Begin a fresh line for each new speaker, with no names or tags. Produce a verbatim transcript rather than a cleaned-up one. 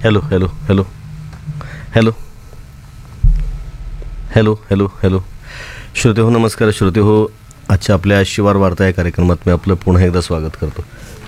Hello hello hello hello hello hello hello श्रोते हो, नमस्कार श्रोते हो. आजच्या आपल्या शिवार वार्ता या कार्यक्रमात मी आपलं पुन्हा एकदा स्वागत करतो.